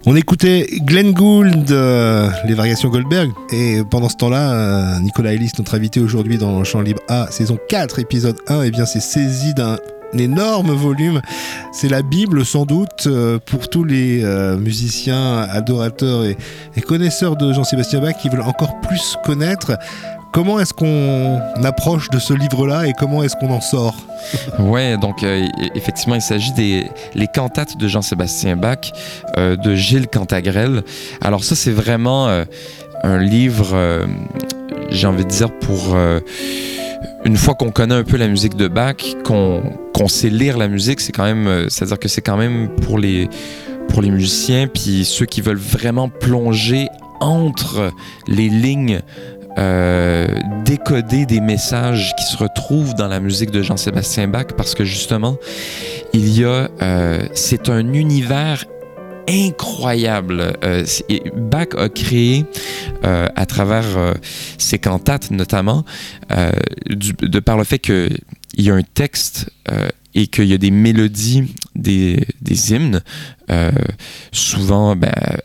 On écoutait Glenn Gould, les variations Goldberg, et pendant ce temps-là, Nicolas Ellis, notre invité aujourd'hui dans Chant Libre A, saison 4, épisode 1, eh bien c'est saisi d'un énorme volume. C'est la Bible sans doute pour tous les musiciens, adorateurs et connaisseurs de Jean-Sébastien Bach qui veulent encore plus connaître. Comment est-ce qu'on approche de ce livre-là et comment est-ce qu'on en sort? Ouais, donc effectivement, il s'agit les cantates de Jean-Sébastien Bach de Gilles Cantagrel. Alors ça, c'est vraiment un livre, j'ai envie de dire, pour une fois qu'on connaît un peu la musique de Bach, qu'on sait lire la musique, c'est quand même, c'est-à-dire que c'est quand même pour les musiciens, puis ceux qui veulent vraiment plonger entre les lignes, décoder des messages qui se retrouvent dans la musique de Jean-Sébastien Bach, parce que justement, c'est un univers incroyable. Bach a créé, à travers ses cantates notamment, de par le fait qu'il y a un texte et qu'il y a des mélodies, des hymnes, souvent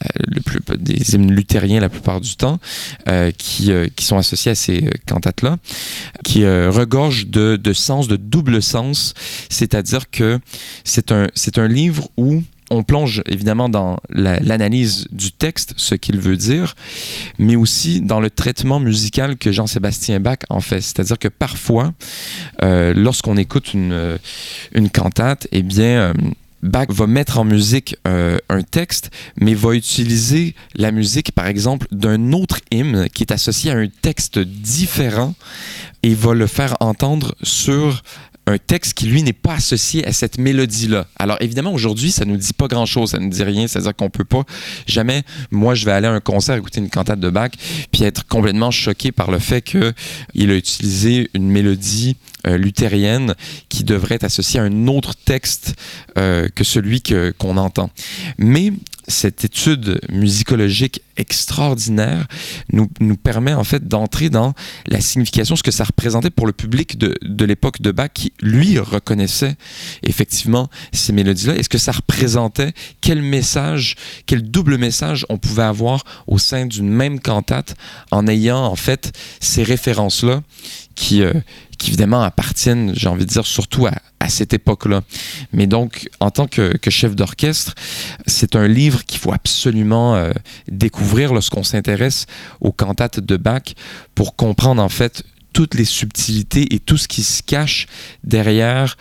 des hymnes luthériens la plupart du temps, qui sont associés à ces cantates-là, qui regorgent de sens, de double sens, c'est-à-dire que c'est un livre où on plonge évidemment dans l'analyse du texte, ce qu'il veut dire, mais aussi dans le traitement musical que Jean-Sébastien Bach en fait. C'est-à-dire que parfois, lorsqu'on écoute une cantate, eh bien, Bach va mettre en musique un texte, mais va utiliser la musique, par exemple, d'un autre hymne qui est associé à un texte différent et va le faire entendre sur un texte qui, lui, n'est pas associé à cette mélodie-là. Alors, évidemment, aujourd'hui, ça ne nous dit pas grand-chose, ça ne nous dit rien, c'est-à-dire qu'on peut pas jamais... Moi, je vais aller à un concert, écouter une cantate de Bach, puis être complètement choqué par le fait qu'il a utilisé une mélodie luthérienne qui devrait être associée à un autre texte que celui qu'on entend. Mais cette étude musicologique extraordinaire nous permet en fait d'entrer dans la signification, ce que ça représentait pour le public de l'époque de Bach qui, lui, reconnaissait effectivement ces mélodies-là. Et ce que ça représentait, quel message, quel double message on pouvait avoir au sein d'une même cantate en ayant en fait ces références-là qui évidemment appartiennent, j'ai envie de dire, surtout à cette époque-là. Mais donc, en tant que chef d'orchestre, c'est un livre qu'il faut absolument découvrir lorsqu'on s'intéresse aux cantates de Bach pour comprendre en fait toutes les subtilités et tout ce qui se cache derrière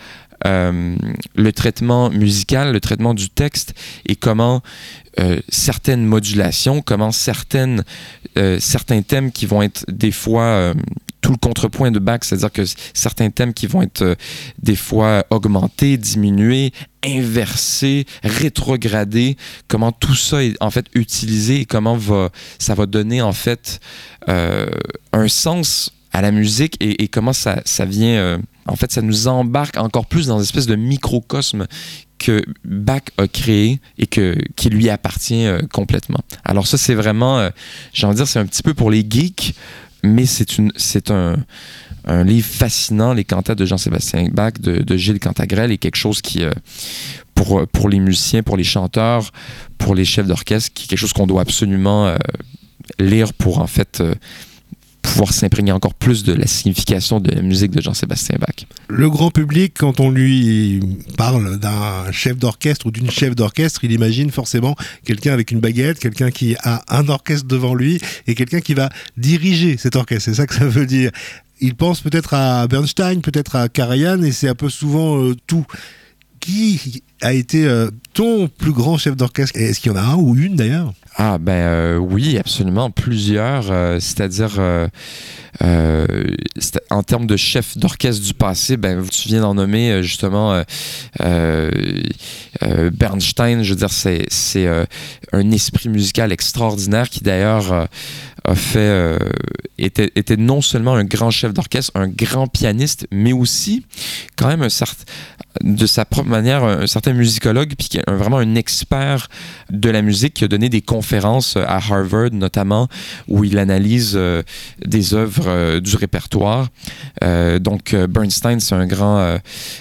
le traitement musical, le traitement du texte et comment certaines modulations, comment certains thèmes qui vont être des fois tout le contrepoint de Bach, c'est-à-dire que certains thèmes qui vont être des fois augmentés, diminués, inversés, rétrogradés, comment tout ça est en fait utilisé et comment ça va donner en fait un sens à la musique et comment ça vient... en fait, ça nous embarque encore plus dans une espèce de microcosme que Bach a créé et qui lui appartient complètement. Alors ça, c'est vraiment, j'ai envie de dire, c'est un petit peu pour les geeks, mais c'est un livre fascinant, les cantates de Jean-Sébastien Bach, de Gilles Cantagrel, et quelque chose qui, pour les musiciens, pour les chanteurs, pour les chefs d'orchestre, qui est quelque chose qu'on doit absolument lire pour en fait... pouvoir s'imprégner encore plus de la signification de la musique de Jean-Sébastien Bach. Le grand public, quand on lui parle d'un chef d'orchestre ou d'une chef d'orchestre, il imagine forcément quelqu'un avec une baguette, quelqu'un qui a un orchestre devant lui et quelqu'un qui va diriger cet orchestre. C'est ça que ça veut dire. Il pense peut-être à Bernstein, peut-être à Karajan, et c'est un peu souvent tout. Qui a été ton plus grand chef d'orchestre? Est-ce qu'il y en a un ou une d'ailleurs? Ah oui, absolument, plusieurs. C'est-à-dire, en termes de chef d'orchestre du passé, tu viens d'en nommer justement Bernstein. Je veux dire, c'est un esprit musical extraordinaire qui d'ailleurs était non seulement un grand chef d'orchestre, un grand pianiste, mais aussi quand même de sa propre manière un certain musicologue, puis vraiment un expert de la musique qui a donné des conférences à Harvard notamment, où il analyse des œuvres du répertoire. Donc Bernstein, c'est un grand...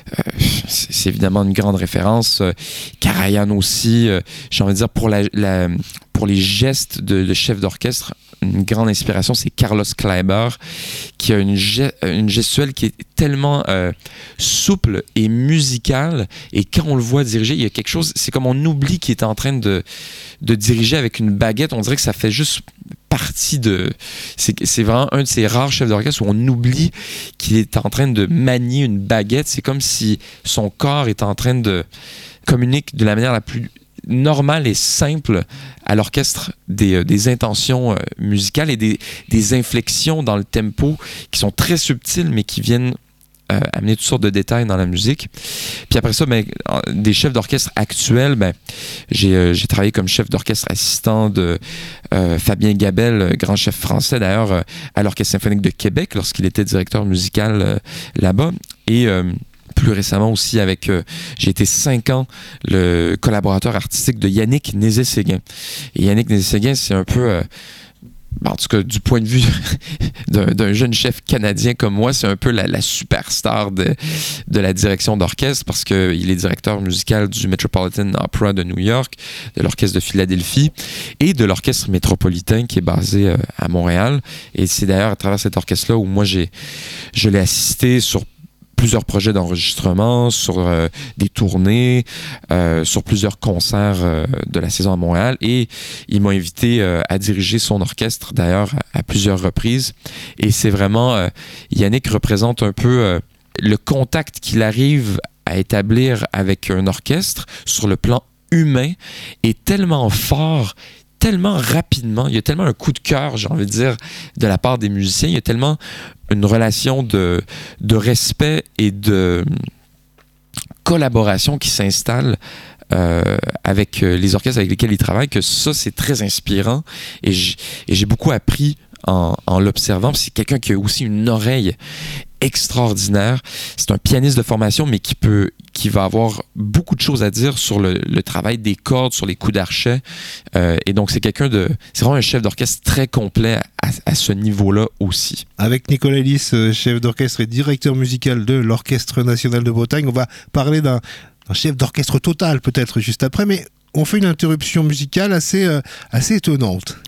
c'est évidemment une grande référence. Karajan aussi, j'ai envie de dire, pour les gestes de chef d'orchestre, une grande inspiration, c'est Carlos Kleiber, qui a une gestuelle qui est tellement souple et musicale, et quand on le voit diriger, il y a quelque chose, c'est comme on oublie qu'il est en train de diriger avec une baguette, on dirait que ça fait juste partie de... C'est vraiment un de ces rares chefs d'orchestre où on oublie qu'il est en train de manier une baguette, c'est comme si son corps est en train de communiquer de la manière la plus normale et simple à l'orchestre des intentions musicales et des inflexions dans le tempo qui sont très subtiles mais qui viennent amener toutes sortes de détails dans la musique. Puis après ça, des chefs d'orchestre actuels, j'ai travaillé comme chef d'orchestre assistant de Fabien Gabel, grand chef français d'ailleurs, à l'Orchestre symphonique de Québec lorsqu'il était directeur musical là-bas. Et plus récemment aussi j'ai été 5 ans le collaborateur artistique de Yannick Nézet-Séguin. Et Yannick Nézet-Séguin, c'est un peu... en tout cas, du point de vue d'un jeune chef canadien comme moi, c'est un peu la superstar de la direction d'orchestre parce qu'il est directeur musical du Metropolitan Opera de New York, de l'Orchestre de Philadelphie et de l'Orchestre métropolitain qui est basé à Montréal. Et c'est d'ailleurs à travers cet orchestre-là où moi, je l'ai assisté sur plusieurs projets d'enregistrement, sur des tournées, sur plusieurs concerts de la saison à Montréal. Et il m'a invité à diriger son orchestre, d'ailleurs, à plusieurs reprises. Et c'est vraiment... Yannick représente un peu le contact qu'il arrive à établir avec un orchestre sur le plan humain est tellement fort, tellement rapidement, il y a tellement un coup de cœur, j'ai envie de dire, de la part des musiciens, il y a tellement une relation de respect et de collaboration qui s'installe avec les orchestres avec lesquels il travaille, que ça, c'est très inspirant et j'ai beaucoup appris en l'observant. C'est quelqu'un qui a aussi une oreille extraordinaire. C'est un pianiste de formation, mais qui va avoir beaucoup de choses à dire sur le travail des cordes, sur les coups d'archet. Et donc, c'est vraiment un chef d'orchestre très complet à ce niveau-là aussi. Avec Nicolas Elis, chef d'orchestre et directeur musical de l'Orchestre national de Bretagne, on va parler d'un chef d'orchestre total peut-être juste après, mais on fait une interruption musicale assez étonnante.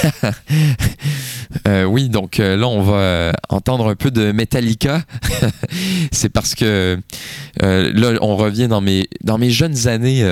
Oui, donc là, on va entendre un peu de Metallica. C'est parce que là, on revient dans mes jeunes années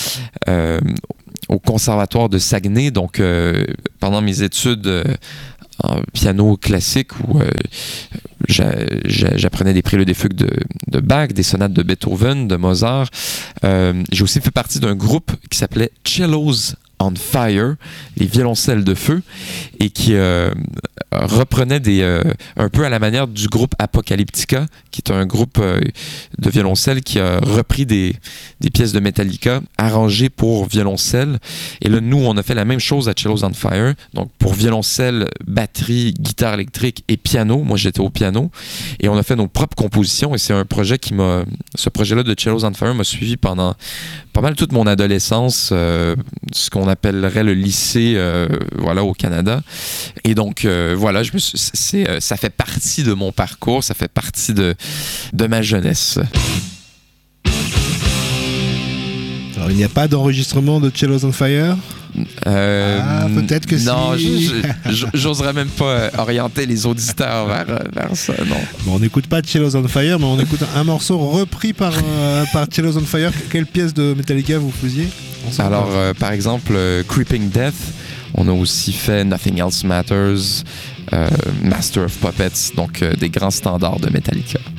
au conservatoire de Saguenay. Donc, pendant mes études en piano classique où j'apprenais des préludes et fugues de Bach, des sonates de Beethoven, de Mozart. J'ai aussi fait partie d'un groupe qui s'appelait Cellos on Fire, les violoncelles de feu, et qui reprenait un peu à la manière du groupe Apocalyptica, qui est un groupe de violoncelles qui a repris des pièces de Metallica arrangées pour violoncelle. Et là, nous, on a fait la même chose à Cellos on Fire, donc pour violoncelle, batterie, guitare électrique et piano. Moi, j'étais au piano. Et on a fait nos propres compositions, et c'est un projet ce projet-là de Cellos on Fire m'a suivi pendant pas mal toute mon adolescence, ce qu'on appellerait le lycée au Canada. Et donc voilà, ça fait partie de mon parcours, ça fait partie de ma jeunesse. Alors, il n'y a pas d'enregistrement de Cellos on Fire? Peut-être que non, si. J'oserais même pas orienter les auditeurs vers ça, non. Bon, on n'écoute pas Cellos on Fire, mais on écoute un morceau repris par Cellos on Fire. Quelle pièce de Metallica vous faisiez? Alors, par exemple, Creeping Death. On a aussi fait Nothing Else Matters, Master of Puppets, donc des grands standards de Metallica.